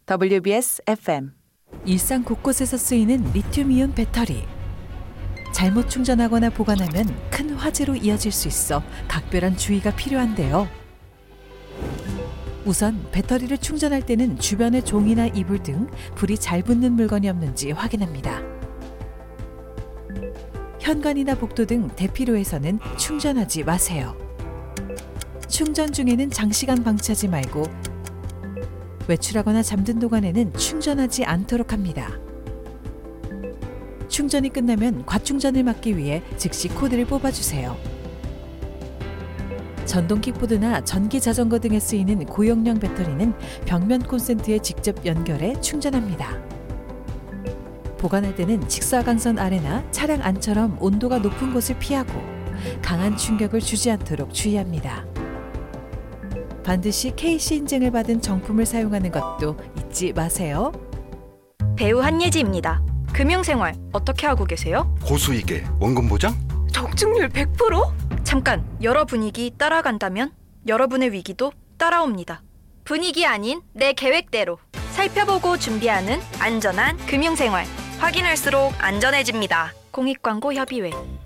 WBS FM. 일상 곳곳에서 쓰이는 리튬이온 배터리. 잘못 충전하거나 보관하면 큰 화재로 이어질 수 있어 각별한 주의가 필요한데요. 우선 배터리를 충전할 때는 주변의 종이나 이불 등 불이 잘 붙는 물건이 없는지 확인합니다. 현관이나 복도 등 대피로에서는 충전하지 마세요. 충전 중에는 장시간 방치하지 말고 외출하거나 잠든 동안에는 충전하지 않도록 합니다. 충전이 끝나면 과충전을 막기 위해 즉시 코드를 뽑아주세요. 전동 킥보드나 전기 자전거 등에 쓰이는 고용량 배터리는 벽면 콘센트에 직접 연결해 충전합니다. 보관할 때는 직사광선 아래나 차량 안처럼 온도가 높은 곳을 피하고 강한 충격을 주지 않도록 주의합니다. 반드시 KC 인증을 받은 정품을 사용하는 것도 잊지 마세요. 배우 한예지입니다. 금융생활 어떻게 하고 계세요? 고수익에 원금 보장? 적중률 100%? 잠깐, 여러 분위기 따라간다면 여러분의 위기도 따라옵니다. 분위기 아닌 내 계획대로 살펴보고 준비하는 안전한 금융생활. 확인할수록 안전해집니다. 공익광고 협의회.